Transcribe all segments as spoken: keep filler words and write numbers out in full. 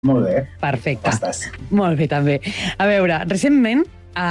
Molt bé. Perfecte. Com estàs? Molt bé, també. A veure, recentment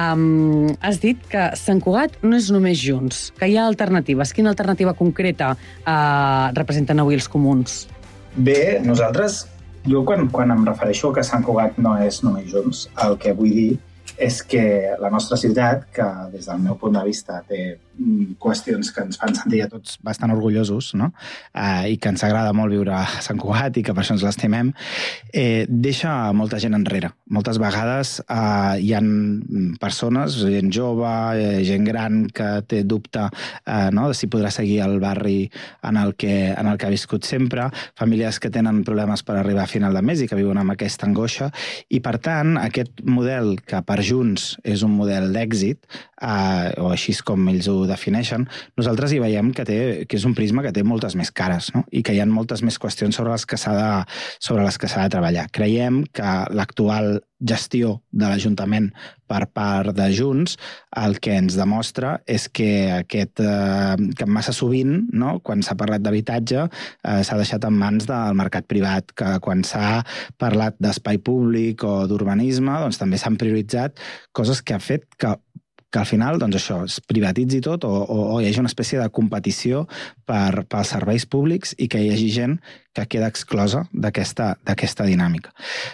um, has dit que Sant Cugat no és només Junts, que hi ha alternatives. Quina alternativa concreta uh, representen avui els comuns? Bé, nosaltres, jo quan, quan em refereixo que Sant Cugat no és només Junts, el que vull dir és que la nostra ciutat, que des del meu punt de vista té qüestions que ens fan sentir a tots bastant orgullosos, no? Eh, i que ens agrada molt viure a Sant Cugat i que per això ens l'estimem, eh, deixa molta gent enrere. Moltes vegades eh, hi ha persones, gent jove, eh, gent gran que té dubte eh, no? de si podrà seguir el barri en el, que, en el que ha viscut sempre, famílies que tenen problemes per arribar a final de mes i que viuen amb aquesta angoixa, i per tant aquest model que per Junts és un model d'èxit, eh, o així com ells ho defineixen, nosaltres hi veiem que, té, que és un prisma que té moltes més cares, no? I que hi ha moltes més qüestions sobre les que s'ha de, sobre les que s'ha de treballar. Creiem que l'actual gestió de l'Ajuntament per part de Junts el que ens demostra és que aquest eh, que massa sovint, no? Quan s'ha parlat d'habitatge, eh, s'ha deixat en mans del mercat privat, que quan s'ha parlat d'espai públic o d'urbanisme, doncs també s'han prioritzat coses que ha fet que que al final, doncs això, es privatitzi tot o, o, o hi hagi una espècie de competició per, pels serveis públics i que hi hagi gent que queda exclosa d'aquesta d'aquesta dinàmica.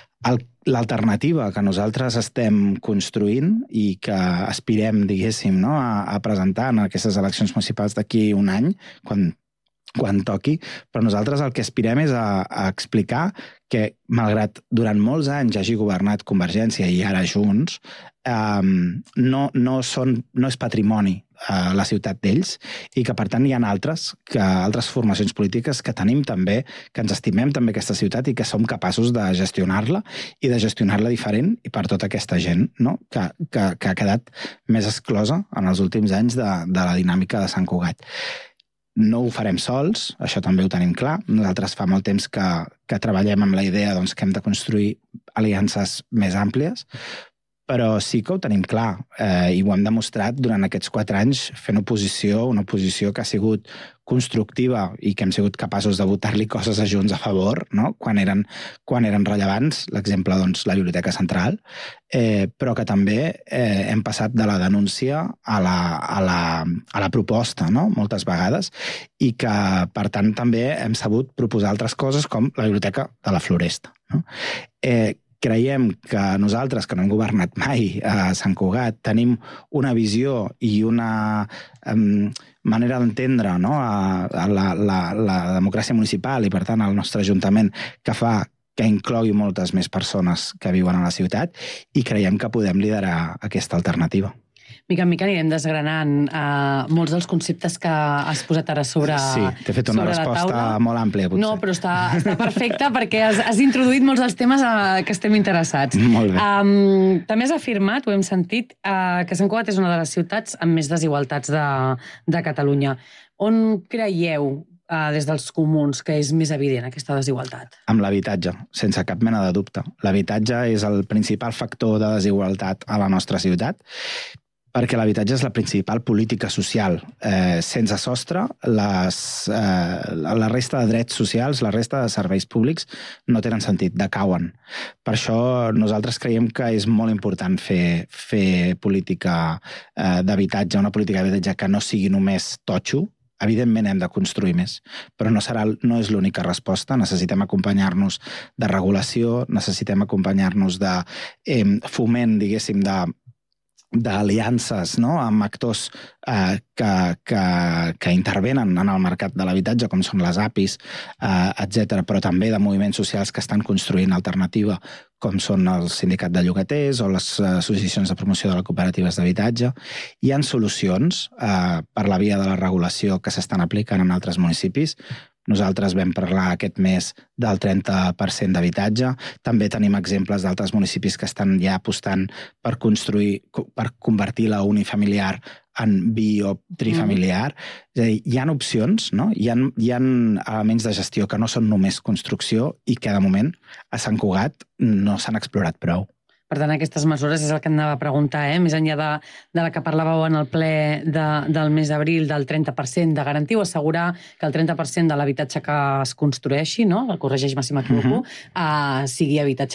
L'alternativa que nosaltres estem construint i que aspirem, diguéssim, no, a, a presentar en aquestes eleccions municipals d'aquí un any, quan quan toqui, però nosaltres el que aspirem és a, a explicar que, malgrat durant molts anys hagi governat Convergència i ara Junts, eh, no, no, són, no és patrimoni eh, la ciutat d'ells i que, per tant, hi ha altres, que, altres formacions polítiques que tenim també, que ens estimem també aquesta ciutat i que som capaços de gestionar-la i de gestionar-la diferent i per tota aquesta gent, no? que, que, que ha quedat més exclosa en els últims anys de, de la dinàmica de Sant Cugat. No ho farem sols, això també ho tenim clar. Nosaltres fa molt temps que, que treballem amb la idea doncs, que hem de construir aliances més àmplies, però sí que ho tenim clar eh, i ho hem demostrat durant aquests quatre anys fent oposició, una oposició que ha sigut constructiva i que hem sigut capaços de votar-li coses a Junts a favor, no? quan, eren, quan eren rellevants, l'exemple, doncs, la Biblioteca Central, eh, però que també eh, hem passat de la denúncia a la, a la, a la proposta, no? moltes vegades, i que, per tant, també hem sabut proposar altres coses com la Biblioteca de la Floresta. No? Eh, Creiem que nosaltres, que no hem governat mai a Sant Cugat, tenim una visió i una um, manera d'entendre, no? a, a la, la, la democràcia municipal i, per tant, al nostre Ajuntament, que fa que inclogui moltes més persones que viuen a la ciutat i creiem que podem liderar aquesta alternativa. Mica en mica anirem desgranant uh, molts dels conceptes que has posat ara sobre Sí, t'he fet una resposta molt àmplia, potser. No, però està, està perfecta perquè has, has introduït molts dels temes uh, que estem interessats. Molt bé. Um, també has afirmat, ho hem sentit, uh, que Sant Cugat és una de les ciutats amb més desigualtats de, de Catalunya. On creieu, uh, des dels comuns, que és més evident aquesta desigualtat? Amb l'habitatge, sense cap mena de dubte. L'habitatge és el principal factor de desigualtat a la nostra ciutat, perquè l'habitatge és la principal política social. Eh, sense sostre, les, eh, la resta de drets socials, la resta de serveis públics no tenen sentit, decauen. Per això nosaltres creiem que és molt important fer, fer política eh, d'habitatge, una política d'habitatge que no sigui només totxo. Evidentment hem de construir més, però no, serà, no és l'única resposta. Necessitem acompanyar-nos de regulació, necessitem acompanyar-nos de eh, foment, diguéssim, de d'aliances, no? amb actors eh, que, que, que intervenen en el mercat de l'habitatge, com són les A P Is, eh, etcètera, però també de moviments socials que estan construint alternativa, com són el sindicat de llogaters o les associacions de promoció de les cooperatives d'habitatge. Hi ha solucions eh, per la via de la regulació que s'estan aplicant en altres municipis. Nosaltres vam parlar aquest mes del trenta per cent d'habitatge. També tenim exemples d'altres municipis que estan ja apostant per construir, per convertir la unifamiliar en bi o trifamiliar. Mm. És a dir, hi ha opcions, no? Hi ha, hi ha elements de gestió que no són només construcció i que, de moment, a Sant Cugat no s'han explorat prou. Per tant, aquestes mesures és el que anava a preguntar, eh? Més enllà de, de la que parlàveu en el ple de, del mes d'abril, del trenta per cent de garantir o assegurar que el trenta per cent de l'habitatge que es construeixi, no? El corregeix-me si m'equivoco, uh -huh. uh, sigui habitatge